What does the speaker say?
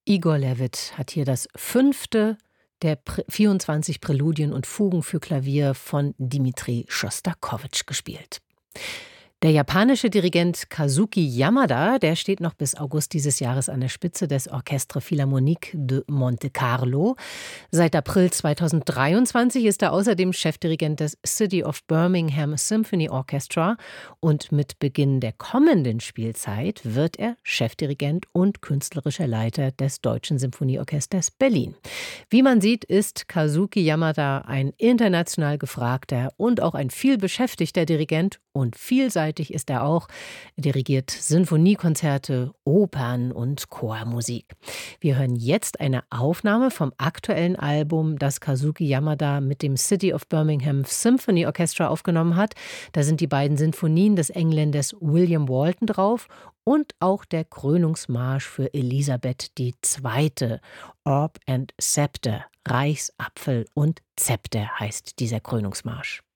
Igor Levit hat hier das fünfte der 24 Präludien und Fugen für Klavier von Dmitri Schostakowitsch gespielt. Der japanische Dirigent Kazuki Yamada, der steht noch bis August dieses Jahres an der Spitze des Orchestre Philharmonique de Monte Carlo. Seit April 2023 ist er außerdem Chefdirigent des City of Birmingham Symphony Orchestra und mit Beginn der kommenden Spielzeit wird er Chefdirigent und künstlerischer Leiter des Deutschen Symphonieorchesters Berlin. Wie man sieht, ist Kazuki Yamada ein international gefragter und auch ein vielbeschäftigter Dirigent und vielseitig ist er auch. Er dirigiert Sinfoniekonzerte, Opern und Chormusik. Wir hören jetzt eine Aufnahme vom aktuellen Album, das Kazuki Yamada mit dem City of Birmingham Symphony Orchestra aufgenommen hat. Da sind die beiden Sinfonien des Engländers William Walton drauf und auch der Krönungsmarsch für Elisabeth II. Orb and Scepter, Reichsapfel und Zepter heißt dieser Krönungsmarsch.